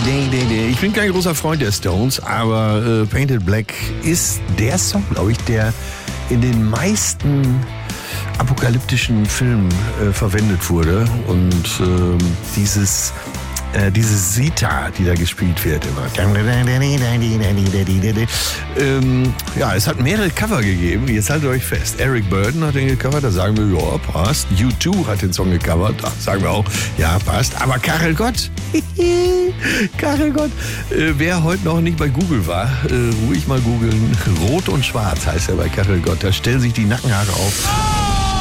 Ich bin kein großer Freund der Stones, aber Painted Black ist der Song, glaube ich, der in den meisten apokalyptischen Filmen verwendet wurde. Und diese Sita, die da gespielt wird immer. Ja, es hat mehrere Cover gegeben. Jetzt haltet euch fest. Eric Burdon hat den gecovert, da sagen wir, ja, passt. U2 hat den Song gecovert, da sagen wir auch, ja, passt. Aber Karel Gott, Karel Gott, wer heute noch nicht bei Google war, ruhig mal googeln. Rot und Schwarz heißt er bei Karel Gott. Da stellen sich die Nackenhaare auf.